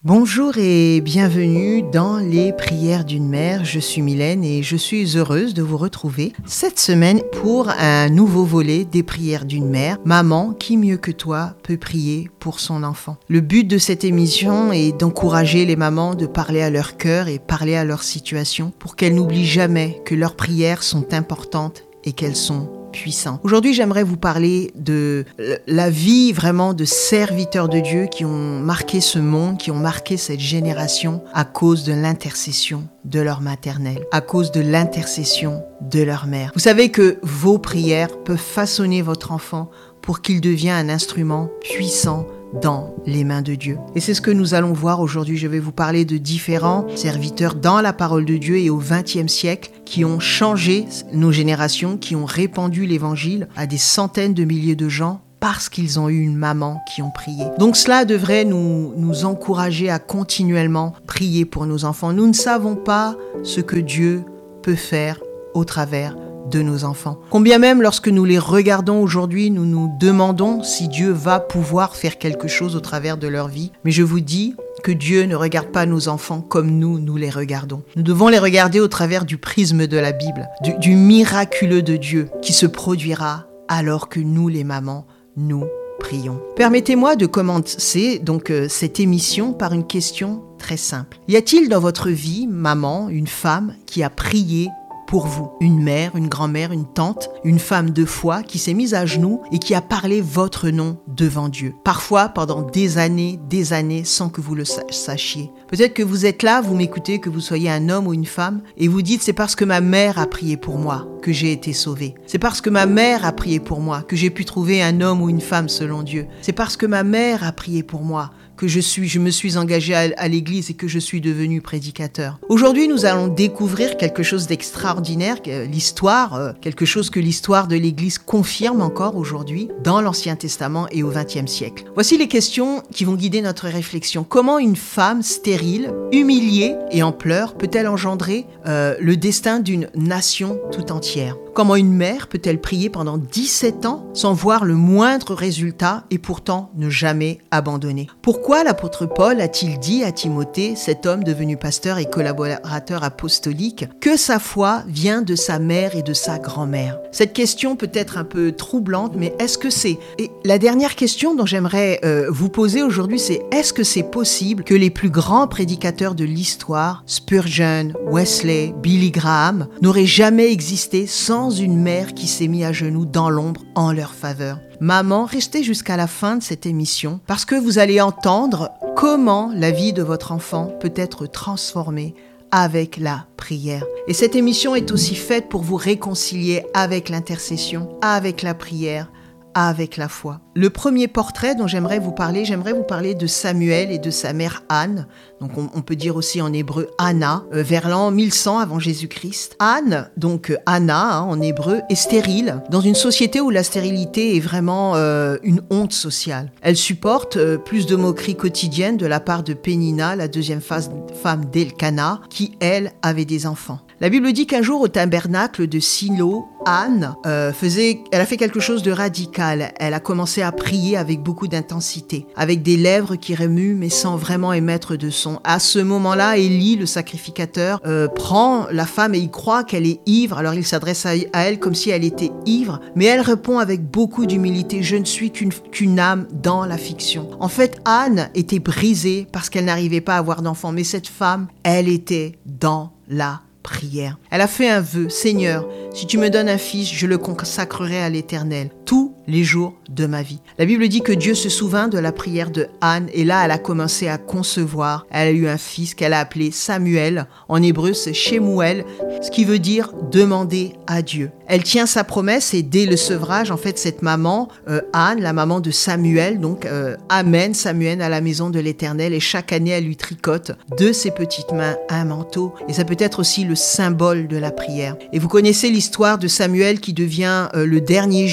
Bonjour et bienvenue dans les prières d'une mère. Je suis Mylène et je suis heureuse de vous retrouver cette semaine pour un nouveau volet des prières d'une mère. Maman, qui mieux que toi peut prier pour son enfant? Le but de cette émission est d'encourager les mamans de parler à leur cœur et parler à leur situation pour qu'elles n'oublient jamais que leurs prières sont importantes et qu'elles sont puissant. Aujourd'hui, j'aimerais vous parler de la vie vraiment de serviteurs de Dieu qui ont marqué ce monde, qui ont marqué cette génération à cause de l'intercession de leur maternelle, à cause de l'intercession de leur mère. Vous savez que vos prières peuvent façonner votre enfant pour qu'il devienne un instrument puissant dans les mains de Dieu. Et c'est ce que nous allons voir aujourd'hui. Je vais vous parler de différents serviteurs dans la parole de Dieu et au XXe siècle qui ont changé nos générations, qui ont répandu l'évangile à des centaines de milliers de gens parce qu'ils ont eu une maman qui ont prié. Donc cela devrait nous encourager à continuellement prier pour nos enfants. Nous ne savons pas ce que Dieu peut faire au travers de nos enfants. Combien même lorsque nous les regardons aujourd'hui, nous nous demandons si Dieu va pouvoir faire quelque chose au travers de leur vie. Mais je vous dis que Dieu ne regarde pas nos enfants comme nous les regardons. Nous devons les regarder au travers du prisme de la Bible, du miraculeux de Dieu qui se produira alors que nous, les mamans, nous prions. Permettez-moi de commencer donc cette émission par une question très simple. Y a-t-il dans votre vie, maman, une femme qui a prié pour vous? Une mère, une grand-mère, une tante, une femme de foi qui s'est mise à genoux et qui a parlé votre nom devant Dieu. Parfois pendant des années, sans que vous le sachiez. Peut-être que vous êtes là, vous m'écoutez, que vous soyez un homme ou une femme, et vous dites, c'est parce que ma mère a prié pour moi que j'ai été sauvée. C'est parce que ma mère a prié pour moi que j'ai pu trouver un homme ou une femme selon Dieu. C'est parce que ma mère a prié pour moi que je me suis engagé à l'église et que je suis devenu prédicateur. Aujourd'hui, nous allons découvrir quelque chose d'extraordinaire, quelque chose que l'histoire de l'église confirme encore aujourd'hui dans l'Ancien Testament et au XXe siècle. Voici les questions qui vont guider notre réflexion. Comment une femme stérile, humiliée et en pleurs peut-elle engendrer le destin d'une nation tout entière? Comment une mère peut-elle prier pendant 17 ans sans voir le moindre résultat et pourtant ne jamais abandonner? Pourquoi l'apôtre Paul a-t-il dit à Timothée, cet homme devenu pasteur et collaborateur apostolique, que sa foi vient de sa mère et de sa grand-mère? Cette question peut être un peu troublante, mais est-ce que c'est... Et la dernière question dont j'aimerais vous poser aujourd'hui, c'est est-ce que c'est possible que les plus grands prédicateurs de l'histoire, Spurgeon, Wesley, Billy Graham, n'auraient jamais existé sans une mère qui s'est mise à genoux dans l'ombre en leur faveur? Maman, restez jusqu'à la fin de cette émission parce que vous allez entendre comment la vie de votre enfant peut être transformée avec la prière. Et cette émission est aussi faite pour vous réconcilier avec l'intercession, avec la prière, avec la foi. Le premier portrait dont j'aimerais vous parler de Samuel et de sa mère Anne. Donc on peut dire aussi en hébreu Anna, vers l'an 1100 avant Jésus-Christ. Anne, donc Anna en hébreu, est stérile dans une société où la stérilité est vraiment une honte sociale. Elle supporte plus de moqueries quotidiennes de la part de Pénina, la deuxième femme d'Elkana, qui elle avait des enfants. La Bible dit qu'un jour au tabernacle de Silo, Anne elle a fait quelque chose de radical. Elle a commencé à prier avec beaucoup d'intensité, avec des lèvres qui remuent mais sans vraiment émettre de son. À ce moment-là, Élie, le sacrificateur, prend la femme et il croit qu'elle est ivre. Alors il s'adresse à elle comme si elle était ivre, mais elle répond avec beaucoup d'humilité, je ne suis qu'une âme dans la fiction. En fait, Anne était brisée parce qu'elle n'arrivait pas à avoir d'enfant, mais cette femme, elle était dans la prière. Elle a fait un vœu, Seigneur, si tu me donnes un fils, je le consacrerai à l'Éternel tous les jours de ma vie. La Bible dit que Dieu se souvint de la prière de Anne et là, elle a commencé à concevoir. Elle a eu un fils qu'elle a appelé Samuel. En hébreu, c'est Shemuel, ce qui veut dire demander à Dieu. Elle tient sa promesse et dès le sevrage, en fait, cette maman, Anne, la maman de Samuel, donc amène Samuel à la maison de l'Éternel et chaque année, elle lui tricote de ses petites mains un manteau. Et ça peut être aussi le symbole de la prière. Et vous connaissez l'histoire de Samuel qui devient le dernier juge et un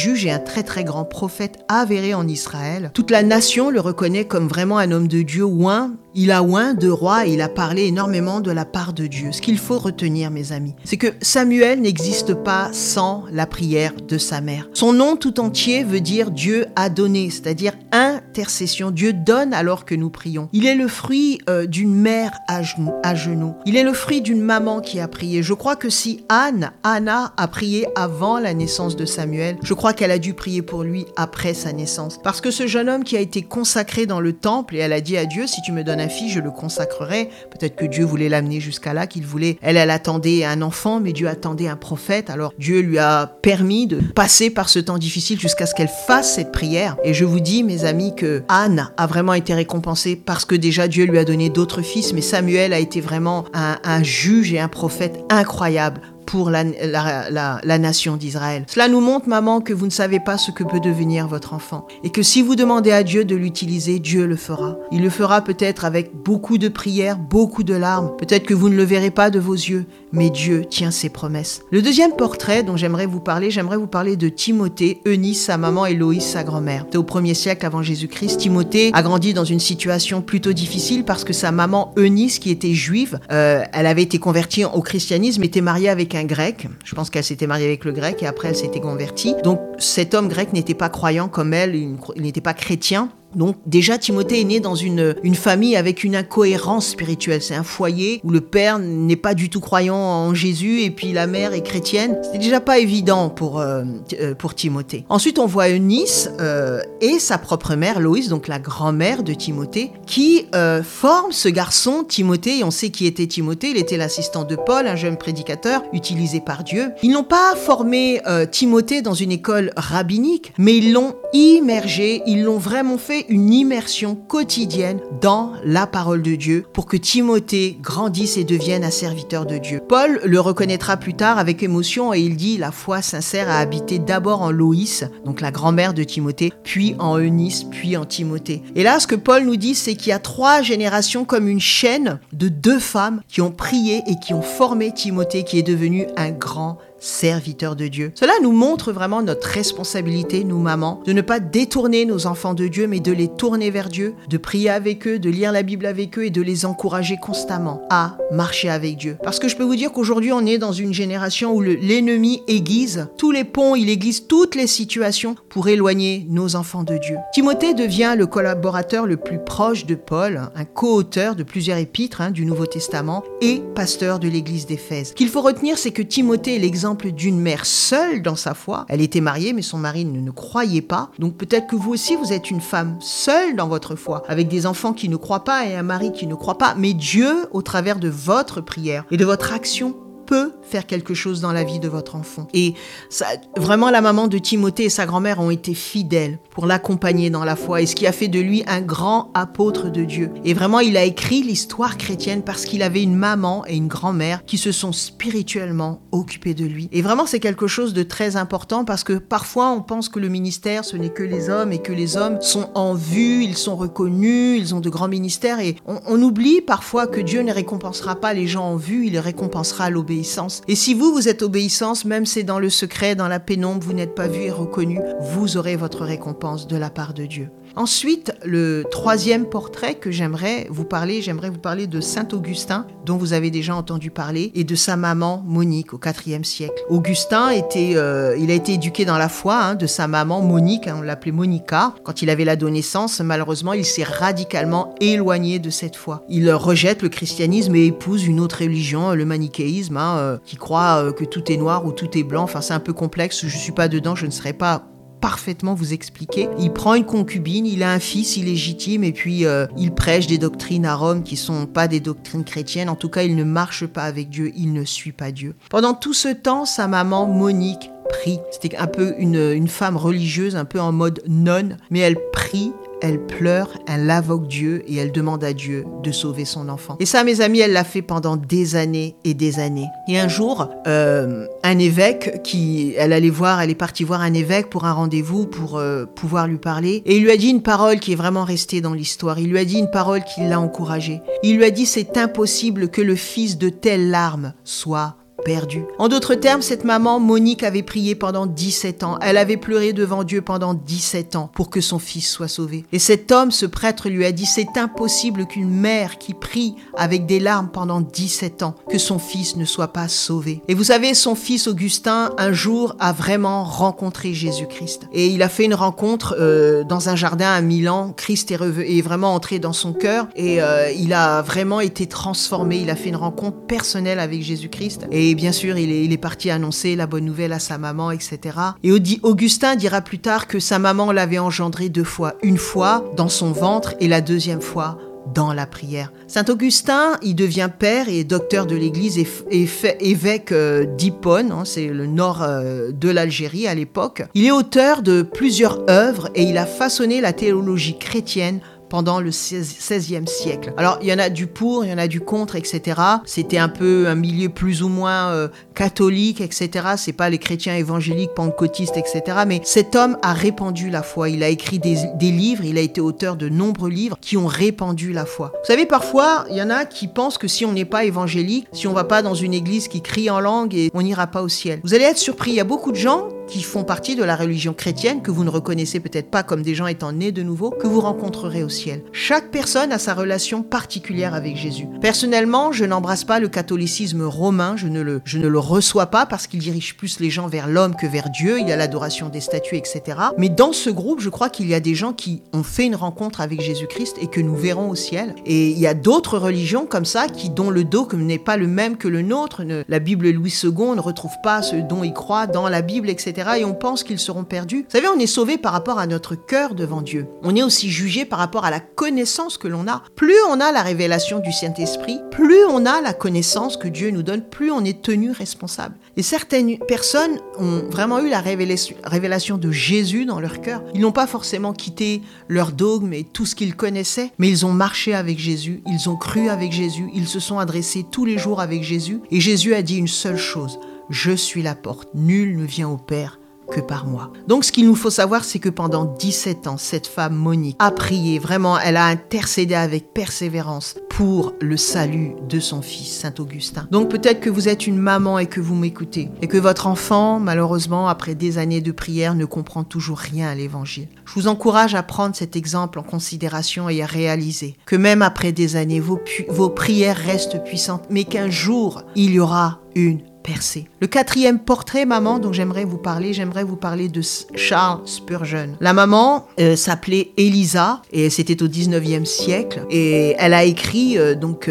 très très grand prophète avéré en Israël. Toute la nation le reconnaît comme vraiment un homme de Dieu oint. Il a oint de roi et il a parlé énormément de la part de Dieu. Ce qu'il faut retenir, mes amis, c'est que Samuel n'existe pas sans la prière de sa mère. Son nom tout entier veut dire Dieu a donné, c'est-à-dire intercession. Dieu donne alors que nous prions. Il est le fruit d'une mère à genoux. Il est le fruit d'une maman qui a prié. Je crois que si Anna a prié avant la naissance de Samuel, je crois qu'elle a dû prier pour lui après sa naissance. Parce que ce jeune homme qui a été consacré dans le temple, et elle a dit à Dieu, si tu me donnes un fils, je le consacrerai. Peut-être que Dieu voulait l'amener jusqu'à là, elle attendait un enfant, mais Dieu attendait un prophète. Alors Dieu lui a permis de passer par ce temps difficile jusqu'à ce qu'elle fasse cette prière. Et je vous dis, mes amis, que Anne a vraiment été récompensée parce que déjà Dieu lui a donné d'autres fils, mais Samuel a été vraiment un juge et un prophète incroyable pour la nation d'Israël. Cela nous montre, maman, que vous ne savez pas ce que peut devenir votre enfant. Et que si vous demandez à Dieu de l'utiliser, Dieu le fera. Il le fera peut-être avec beaucoup de prières, beaucoup de larmes. Peut-être que vous ne le verrez pas de vos yeux, mais Dieu tient ses promesses. Le deuxième portrait dont j'aimerais vous parler de Timothée, Eunice, sa maman, et Loïs, sa grand-mère. C'était au 1er siècle avant Jésus-Christ. Timothée a grandi dans une situation plutôt difficile parce que sa maman, Eunice, qui était juive, elle avait été convertie au christianisme, était mariée avec un grec. Je pense qu'elle s'était mariée avec le grec et après elle s'était convertie. Donc cet homme grec n'était pas croyant comme elle, il n'était pas chrétien. Donc déjà Timothée est né dans une famille avec une incohérence spirituelle. C'est un foyer où le père n'est pas du tout croyant en Jésus et puis la mère est chrétienne. C'était déjà pas évident pour Timothée. Ensuite on voit Eunice et sa propre mère Loïs, donc la grand-mère de Timothée, qui forme ce garçon Timothée. Et on sait qui était Timothée. Il était l'assistant de Paul, un jeune prédicateur utilisé par Dieu. Ils n'ont pas formé Timothée dans une école rabbinique, mais ils l'ont immergé, ils l'ont vraiment fait une immersion quotidienne dans la parole de Dieu pour que Timothée grandisse et devienne un serviteur de Dieu. Paul le reconnaîtra plus tard avec émotion et il dit: la foi sincère a habité d'abord en Loïs, donc la grand-mère de Timothée, puis en Eunice, puis en Timothée. Et là, ce que Paul nous dit, c'est qu'il y a 3 générations comme une chaîne de 2 femmes qui ont prié et qui ont formé Timothée, qui est devenu un grand serviteurs de Dieu. Cela nous montre vraiment notre responsabilité, nous mamans, de ne pas détourner nos enfants de Dieu, mais de les tourner vers Dieu, de prier avec eux, de lire la Bible avec eux et de les encourager constamment à marcher avec Dieu. Parce que je peux vous dire qu'aujourd'hui, on est dans une génération où l'ennemi aiguise tous les ponts, il aiguise toutes les situations pour éloigner nos enfants de Dieu. Timothée devient le collaborateur le plus proche de Paul, un co-auteur de plusieurs épîtres du Nouveau Testament et pasteur de l'église d'Éphèse. Ce qu'il faut retenir, c'est que Timothée est l'exemple d'une mère seule dans sa foi. Elle était mariée, mais son mari ne croyait pas. Donc peut-être que vous aussi, vous êtes une femme seule dans votre foi, avec des enfants qui ne croient pas et un mari qui ne croit pas. Mais Dieu, au travers de votre prière et de votre action, peut faire quelque chose dans la vie de votre enfant. Et ça, vraiment, la maman de Timothée et sa grand-mère ont été fidèles pour l'accompagner dans la foi, et ce qui a fait de lui un grand apôtre de Dieu. Et vraiment, il a écrit l'histoire chrétienne parce qu'il avait une maman et une grand-mère qui se sont spirituellement occupées de lui. Et vraiment, c'est quelque chose de très important parce que parfois, on pense que le ministère, ce n'est que les hommes et que les hommes sont en vue, ils sont reconnus, ils ont de grands ministères, et on oublie parfois que Dieu ne récompensera pas les gens en vue, il les récompensera à l'obéissance. Et si vous êtes obéissance, même si c'est dans le secret, dans la pénombre, vous n'êtes pas vu et reconnu, vous aurez votre récompense de la part de Dieu. Ensuite, le 3e portrait que j'aimerais vous parler de Saint Augustin, dont vous avez déjà entendu parler, et de sa maman Monique au 4e siècle. Augustin il a été éduqué dans la foi de sa maman Monique, on l'appelait Monica. Quand il avait l'adolescence, malheureusement, il s'est radicalement éloigné de cette foi. Il rejette le christianisme et épouse une autre religion, le manichéisme, qui croit que tout est noir ou tout est blanc. Enfin, c'est un peu complexe, je ne suis pas dedans, je ne serai pas parfaitement vous expliquer. Il prend une concubine, il a un fils illégitime et puis il prêche des doctrines à Rome qui sont pas des doctrines chrétiennes. En tout cas, il ne marche pas avec Dieu, il ne suit pas Dieu. Pendant tout ce temps, sa maman Monique prie. C'était un peu une femme religieuse, un peu en mode nonne, mais elle prie. Elle pleure, elle invoque Dieu et elle demande à Dieu de sauver son enfant. Et ça, mes amis, elle l'a fait pendant des années et des années. Et un jour, un évêque elle est partie voir un évêque pour un rendez-vous pour pouvoir lui parler. Et il lui a dit une parole qui est vraiment restée dans l'histoire. Il lui a dit une parole qui l'a encouragée. Il lui a dit: c'est impossible que le fils de telle larme soit perdu. En d'autres termes, cette maman, Monique, avait prié pendant 17 ans. Elle avait pleuré devant Dieu pendant 17 ans pour que son fils soit sauvé. Et cet homme, ce prêtre, lui a dit, c'est impossible qu'une mère qui prie avec des larmes pendant 17 ans, que son fils ne soit pas sauvé. Et vous savez, son fils Augustin, un jour, a vraiment rencontré Jésus-Christ. Et il a fait une rencontre dans un jardin à Milan. Christ est vraiment entré dans son cœur et il a vraiment été transformé. Il a fait une rencontre personnelle avec Jésus-Christ. Et bien sûr, il est parti annoncer la bonne nouvelle à sa maman, etc. Et Augustin dira plus tard que sa maman l'avait engendré 2 fois. Une fois dans son ventre et la deuxième fois dans la prière. Saint Augustin, il devient père et docteur de l'Église et fait évêque d'Hippone, c'est le nord de l'Algérie à l'époque. Il est auteur de plusieurs œuvres et il a façonné la théologie chrétienne pendant le XVIe siècle. Alors, il y en a du pour, il y en a du contre, etc. C'était un peu un milieu plus ou moins catholique, etc. C'est pas les chrétiens évangéliques, pentecôtistes, etc. Mais cet homme a répandu la foi. Il a écrit des livres, il a été auteur de nombreux livres qui ont répandu la foi. Vous savez, parfois, il y en a qui pensent que si on n'est pas évangélique, si on va pas dans une église qui crie en langue, et on n'ira pas au ciel. Vous allez être surpris, il y a beaucoup de gens qui font partie de la religion chrétienne, que vous ne reconnaissez peut-être pas comme des gens étant nés de nouveau, que vous rencontrerez au ciel. Chaque personne a sa relation particulière avec Jésus. Personnellement, je n'embrasse pas le catholicisme romain, je ne le reçois pas parce qu'il dirige plus les gens vers l'homme que vers Dieu, il y a l'adoration des statues, etc. Mais dans ce groupe, je crois qu'il y a des gens qui ont fait une rencontre avec Jésus-Christ et que nous verrons au ciel. Et il y a d'autres religions comme ça, dont le dogme n'est pas le même que le nôtre. La Bible Louis II ne retrouve pas ce dont il croit dans la Bible, etc. Et on pense qu'ils seront perdus. Vous savez, on est sauvé par rapport à notre cœur devant Dieu. On est aussi jugé par rapport à la connaissance que l'on a. Plus on a la révélation du Saint-Esprit, plus on a la connaissance que Dieu nous donne, plus on est tenu responsable. Et certaines personnes ont vraiment eu la révélation de Jésus dans leur cœur. Ils n'ont pas forcément quitté leur dogme et tout ce qu'ils connaissaient, mais ils ont marché avec Jésus, ils ont cru avec Jésus, ils se sont adressés tous les jours avec Jésus. Et Jésus a dit une seule chose: je suis la porte, nul ne vient au Père que par moi. Donc ce qu'il nous faut savoir, c'est que pendant 17 ans, cette femme Monique a prié, vraiment, elle a intercédé avec persévérance pour le salut de son fils, Saint Augustin. Donc peut-être que vous êtes une maman et que vous m'écoutez, et que votre enfant, malheureusement, après des années de prière, ne comprend toujours rien à l'évangile. Je vous encourage à prendre cet exemple en considération et à réaliser que même après des années, vos prières restent puissantes, mais qu'un jour, il y aura une percée. Le 4e portrait, maman, dont j'aimerais vous parler de Charles Spurgeon. La maman s'appelait Elisa et c'était au 19e siècle et elle a écrit,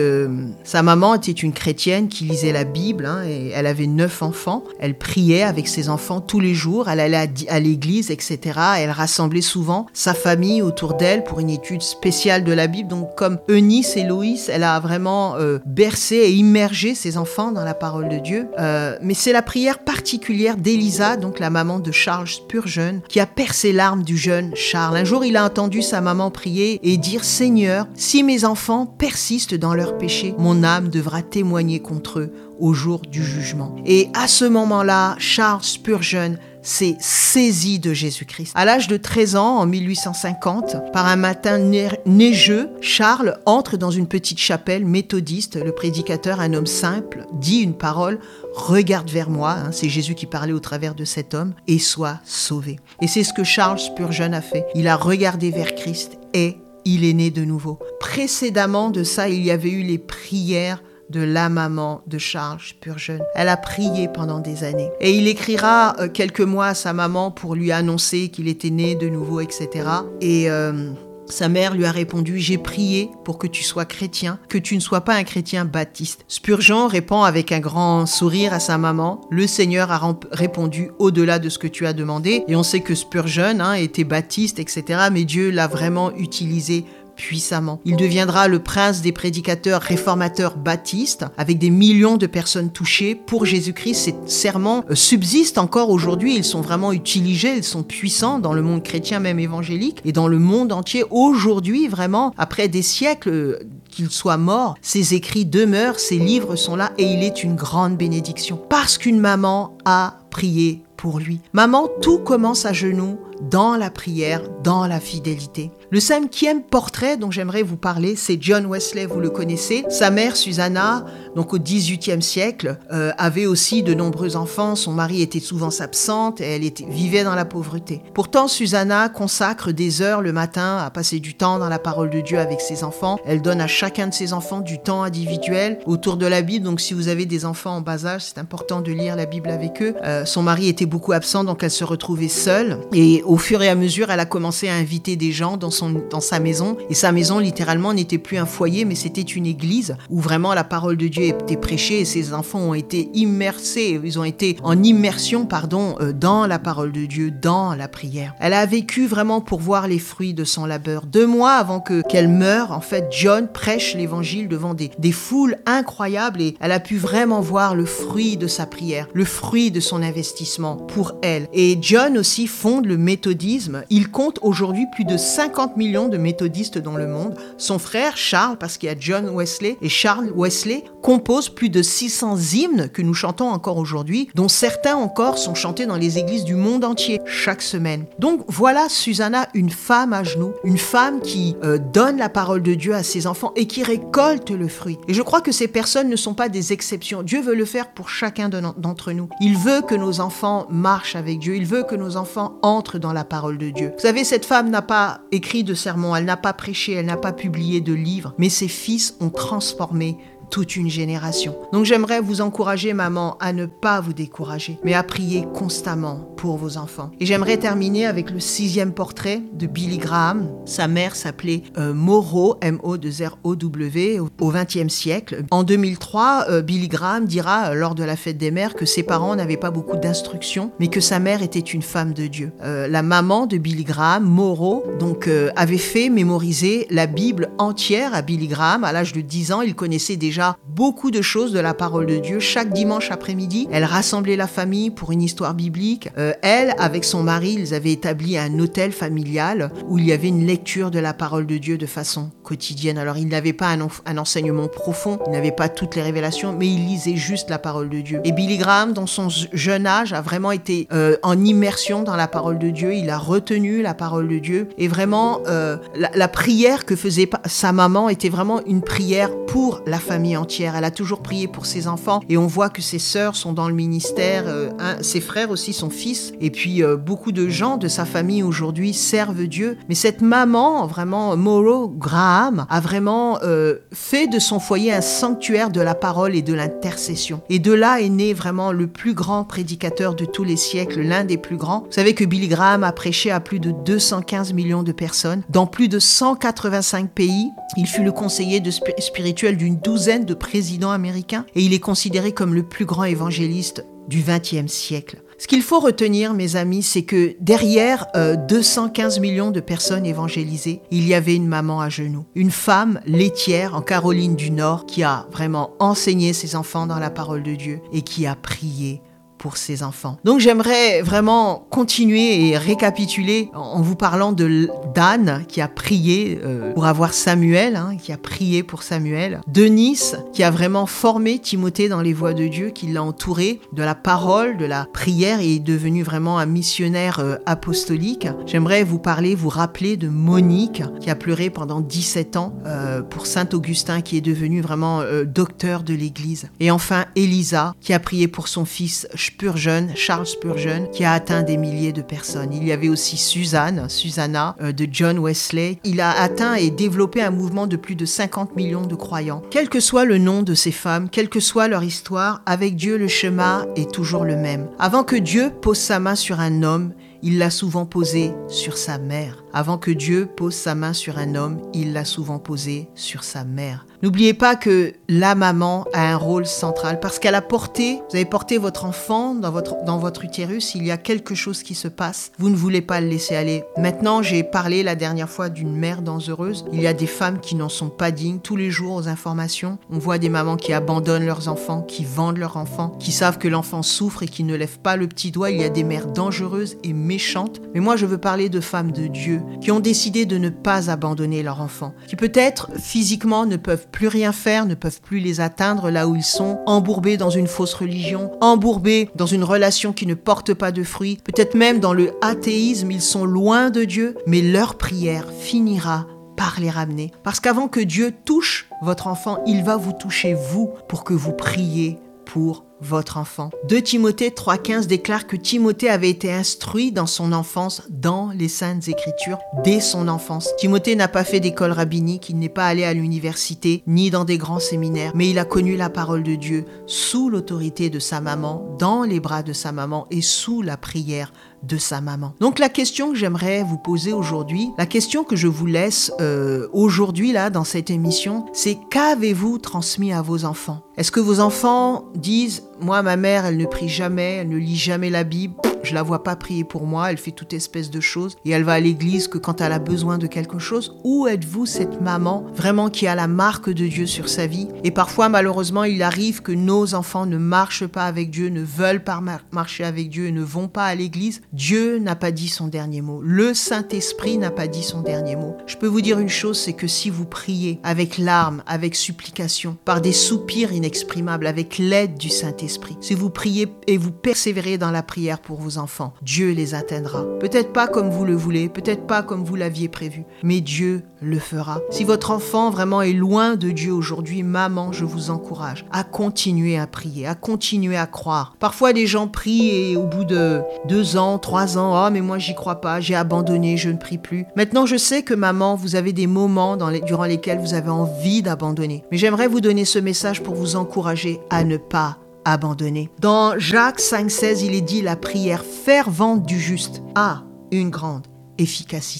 sa maman était une chrétienne qui lisait la Bible et elle avait 9 enfants. Elle priait avec ses enfants tous les jours, elle allait à l'église, etc. Elle rassemblait souvent sa famille autour d'elle pour une étude spéciale de la Bible. Donc comme Eunice et Loïs, elle a vraiment bercé et immergé ses enfants dans la parole de Dieu. Mais c'est la prière particulière d'Elisa, donc la maman de Charles Spurgeon, qui a percé l'âme du jeune Charles. Un jour, il a entendu sa maman prier et dire: « Seigneur, si mes enfants persistent dans leurs péchés, mon âme devra témoigner contre eux au jour du jugement. » Et à ce moment-là, Charles Spurgeon s'est saisi de Jésus-Christ. À l'âge de 13 ans, en 1850, par un matin neigeux, Charles entre dans une petite chapelle méthodiste. Le prédicateur, un homme simple, dit une parole: « Regarde vers moi », c'est Jésus qui parlait au travers de cet homme, « et sois sauvé ». Et c'est ce que Charles Spurgeon a fait. Il a regardé vers Christ et il est né de nouveau. Précédemment de ça, il y avait eu les prières de la maman de Charles Spurgeon. Elle a prié pendant des années. Et il écrira quelques mois à sa maman pour lui annoncer qu'il était né de nouveau, etc. Et sa mère lui a répondu: « J'ai prié pour que tu sois chrétien, que tu ne sois pas un chrétien baptiste. » Spurgeon répond avec un grand sourire à sa maman: « Le Seigneur a répondu au-delà de ce que tu as demandé. » Et on sait que Spurgeon était baptiste, etc. Mais Dieu l'a vraiment utilisé puissamment. Il deviendra le prince des prédicateurs réformateurs baptistes, avec des millions de personnes touchées pour Jésus-Christ. Ces sermons subsistent encore aujourd'hui, ils sont vraiment utilisés, ils sont puissants dans le monde chrétien, même évangélique, et dans le monde entier. Aujourd'hui, vraiment, après des siècles qu'il soit mort, ses écrits demeurent, ses livres sont là, et il est une grande bénédiction, parce qu'une maman a prié pour lui. Maman, tout commence à genoux, dans la prière, dans la fidélité. Le 5e portrait dont j'aimerais vous parler, c'est John Wesley, vous le connaissez. Sa mère, Susanna, donc au XVIIIe siècle, avait aussi de nombreux enfants. Son mari était souvent absente et elle vivait dans la pauvreté. Pourtant, Susanna consacre des heures le matin à passer du temps dans la parole de Dieu avec ses enfants. Elle donne à chacun de ses enfants du temps individuel autour de la Bible. Donc si vous avez des enfants en bas âge, c'est important de lire la Bible avec eux. Son mari était beaucoup absent, donc elle se retrouvait seule. Et au fur et à mesure, elle a commencé à inviter des gens dans sa maison. Et sa maison, littéralement, n'était plus un foyer, mais c'était une église où vraiment la parole de Dieu était prêchée et ses enfants ont été immersés. Ils ont été en immersion, dans la parole de Dieu, dans la prière. Elle a vécu vraiment pour voir les fruits de son labeur. 2 mois avant qu'elle meure, en fait, John prêche l'évangile devant des foules incroyables et elle a pu vraiment voir le fruit de sa prière, le fruit de son investissement pour elle. Et John aussi fonde le méthodisme. Il compte aujourd'hui plus de 50 millions de méthodistes dans le monde. Son frère Charles, parce qu'il y a John Wesley et Charles Wesley, compose plus de 600 hymnes que nous chantons encore aujourd'hui, dont certains encore sont chantés dans les églises du monde entier chaque semaine. Donc voilà Susanna, une femme à genoux, une femme qui donne la parole de Dieu à ses enfants et qui récolte le fruit. Et je crois que ces personnes ne sont pas des exceptions. Dieu veut le faire pour chacun d'entre nous. Il veut que nos enfants marchent avec Dieu. Il veut que nos enfants entrent dans la parole de Dieu. Vous savez, cette femme n'a pas écrit de sermon, elle n'a pas prêché, elle n'a pas publié de livres, mais ses fils ont transformé toute une génération. Donc j'aimerais vous encourager, maman, à ne pas vous décourager, mais à prier constamment pour vos enfants. Et j'aimerais terminer avec le 6e portrait de Billy Graham. Sa mère s'appelait Moreau, M-O-R-O-W, au XXe siècle. En 2003, Billy Graham dira lors de la fête des mères que ses parents n'avaient pas beaucoup d'instruction, mais que sa mère était une femme de Dieu. La maman de Billy Graham, Moreau, avait fait mémoriser la Bible entière à Billy Graham. À l'âge de 10 ans, il connaissait déjà beaucoup de choses de la parole de Dieu. Chaque dimanche après-midi, elle rassemblait la famille pour une histoire biblique. Elle, avec son mari, ils avaient établi un hôtel familial où il y avait une lecture de la parole de Dieu de façon quotidienne. Alors, il n'avait pas un enseignement profond, il n'avait pas toutes les révélations, mais il lisait juste la parole de Dieu. Et Billy Graham, dans son jeune âge, a vraiment été en immersion dans la parole de Dieu. Il a retenu la parole de Dieu. Et vraiment, la prière que faisait sa maman était vraiment une prière pour la famille entière. Elle a toujours prié pour ses enfants et on voit que ses sœurs sont dans le ministère, ses frères aussi, son fils, et puis beaucoup de gens de sa famille aujourd'hui servent Dieu. Mais cette maman, vraiment, Moreau Graham, a vraiment fait de son foyer un sanctuaire de la parole et de l'intercession. Et de là est né vraiment le plus grand prédicateur de tous les siècles, l'un des plus grands. Vous savez que Billy Graham a prêché à plus de 215 millions de personnes dans plus de 185 pays. Il fut le conseiller spirituel d'une douzaine de présidents américains et il est considéré comme le plus grand évangéliste du XXe siècle. Ce qu'il faut retenir, mes amis, c'est que derrière 215 millions de personnes évangélisées, il y avait une maman à genoux, une femme laitière en Caroline du Nord qui a vraiment enseigné ses enfants dans la parole de Dieu et qui a prié pour ses enfants. Donc j'aimerais vraiment continuer et récapituler en vous parlant d'Anne qui a prié pour avoir Samuel, qui a prié pour Samuel, Denise qui a vraiment formé Timothée dans les voies de Dieu, qui l'a entouré de la parole, de la prière et est devenu vraiment un missionnaire apostolique. J'aimerais vous rappeler de Monique qui a pleuré pendant 17 ans pour Saint Augustin qui est devenu vraiment docteur de l'Église. Et enfin Elisa qui a prié pour son fils Charles Spurgeon, qui a atteint des milliers de personnes. Il y avait aussi Susanna de John Wesley. Il a atteint et développé un mouvement de plus de 50 millions de croyants. Quel que soit le nom de ces femmes, quelle que soit leur histoire, avec Dieu, le chemin est toujours le même. Avant que Dieu pose sa main sur un homme, il l'a souvent posé sur sa mère. Avant que Dieu pose sa main sur un homme, il l'a souvent posé sur sa mère. N'oubliez pas que la maman a un rôle central parce qu'elle a porté, vous avez porté votre enfant dans votre utérus, il y a quelque chose qui se passe, vous ne voulez pas le laisser aller. Maintenant, j'ai parlé la dernière fois d'une mère dangereuse. Il y a des femmes qui n'en sont pas dignes. Tous les jours aux informations, on voit des mamans qui abandonnent leurs enfants, qui vendent leurs enfants, qui savent que l'enfant souffre et qui ne lèvent pas le petit doigt. Il y a des mères dangereuses et méchantes. Mais moi, je veux parler de femmes de Dieu Dieu, qui ont décidé de ne pas abandonner leur enfant, qui peut-être physiquement ne peuvent plus rien faire, ne peuvent plus les atteindre là où ils sont, embourbés dans une fausse religion, embourbés dans une relation qui ne porte pas de fruits, peut-être même dans le athéisme, ils sont loin de Dieu, mais leur prière finira par les ramener. Parce qu'avant que Dieu touche votre enfant, il va vous toucher vous pour que vous priez pour votre enfant. 2 Timothée 3,15 déclare que Timothée avait été instruit dans son enfance dans les Saintes Écritures dès son enfance. Timothée n'a pas fait d'école rabbinique, il n'est pas allé à l'université ni dans des grands séminaires, mais il a connu la parole de Dieu sous l'autorité de sa maman, dans les bras de sa maman et sous la prière de sa maman. Donc la question que j'aimerais vous poser aujourd'hui, la question que je vous laisse aujourd'hui là dans cette émission, c'est qu'avez-vous transmis à vos enfants? Est-ce que vos enfants disent « Moi, ma mère, elle ne prie jamais, elle ne lit jamais la Bible, je la vois pas prier pour moi, elle fait toute espèce de choses et elle va à l'église que quand elle a besoin de quelque chose » Ou êtes-vous cette maman vraiment qui a la marque de Dieu sur sa vie? Et parfois, malheureusement, il arrive que nos enfants ne marchent pas avec Dieu, ne veulent pas marcher avec Dieu et ne vont pas à l'église. Dieu n'a pas dit son dernier mot. Le Saint-Esprit n'a pas dit son dernier mot. Je peux vous dire une chose, c'est que si vous priez avec larmes, avec supplication, par des soupirs inexprimables, avec l'aide du Saint-Esprit, si vous priez et vous persévérez dans la prière pour vos enfants, Dieu les atteindra. Peut-être pas comme vous le voulez, peut-être pas comme vous l'aviez prévu, mais Dieu le fera. Si votre enfant vraiment est loin de Dieu aujourd'hui, maman, je vous encourage à continuer à prier, à continuer à croire. Parfois, des gens prient et au bout de 2 ans, 3 ans, « Oh, mais moi, j'y crois pas, j'ai abandonné, je ne prie plus. » Maintenant, je sais que maman, vous avez des moments durant lesquels vous avez envie d'abandonner. Mais j'aimerais vous donner ce message pour vous encourager à ne pas abandonner. Dans Jacques 5,16, il est dit « La prière fervente du juste a une grande efficacité. »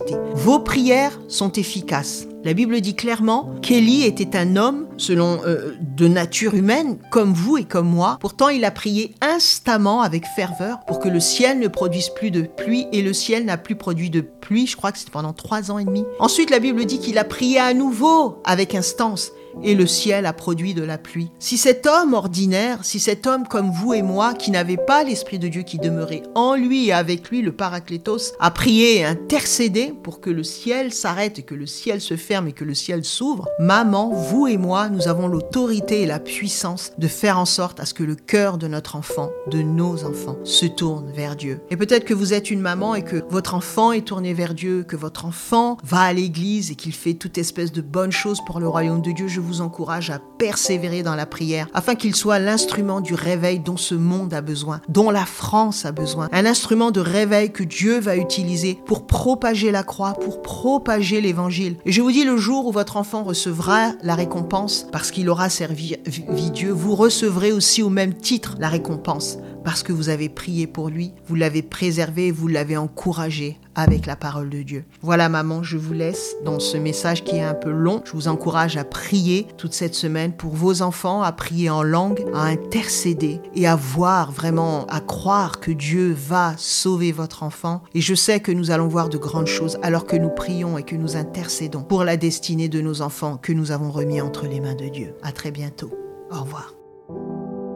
Vos prières sont efficaces. La Bible dit clairement qu'Élie était un homme selon de nature humaine, comme vous et comme moi. Pourtant, il a prié instamment avec ferveur pour que le ciel ne produise plus de pluie, et le ciel n'a plus produit de pluie, je crois que c'était pendant 3 ans et demi. Ensuite, la Bible dit qu'il a prié à nouveau avec instance, et le ciel a produit de la pluie. Si cet homme ordinaire, si cet homme comme vous et moi, qui n'avait pas l'Esprit de Dieu qui demeurait en lui et avec lui, le Paraclétos, a prié et intercédé pour que le ciel s'arrête et que le ciel se ferme et que le ciel s'ouvre, maman, vous et moi, nous avons l'autorité et la puissance de faire en sorte à ce que le cœur de notre enfant, de nos enfants, se tourne vers Dieu. Et peut-être que vous êtes une maman et que votre enfant est tourné vers Dieu, que votre enfant va à l'église et qu'il fait toute espèce de bonnes choses pour le royaume de Dieu. Je vous encourage à persévérer dans la prière afin qu'il soit l'instrument du réveil dont ce monde a besoin, dont la France a besoin. Un instrument de réveil que Dieu va utiliser pour propager la croix, pour propager l'évangile. Et je vous dis, le jour où votre enfant recevra la récompense parce qu'il aura servi Dieu, vous recevrez aussi au même titre la récompense parce que vous avez prié pour lui, vous l'avez préservé, vous l'avez encouragé avec la parole de Dieu. Voilà maman, je vous laisse dans ce message qui est un peu long. Je vous encourage à prier toute cette semaine pour vos enfants, à prier en langue, à intercéder et à voir vraiment, à croire que Dieu va sauver votre enfant. Et je sais que nous allons voir de grandes choses alors que nous prions et que nous intercédons pour la destinée de nos enfants que nous avons remis entre les mains de Dieu. À très bientôt. Au revoir.